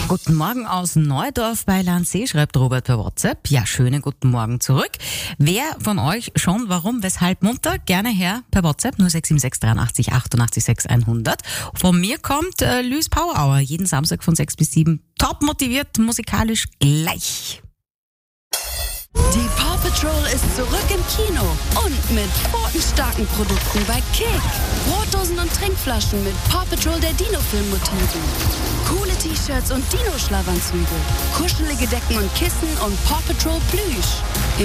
Guten Morgen aus Neudorf bei Landsee, schreibt Robert per WhatsApp. Ja, schönen guten Morgen zurück. Wer von euch schon, warum, weshalb munter? Gerne her per WhatsApp 0676 83 88 6 100. Von mir kommt Lys Power Hour, jeden Samstag von 6 bis 7. Top motiviert, musikalisch gleich. Die Paw Patrol ist zurück im Kino und mit quotenstarken Produkten bei Kick. Brotdosen und Trinkflaschen mit Paw Patrol der Dino-Film-Motiven. Coole T-Shirts und Dino-Schlafanzüge. Kuschelige Decken und Kissen und Paw Patrol Plüsch.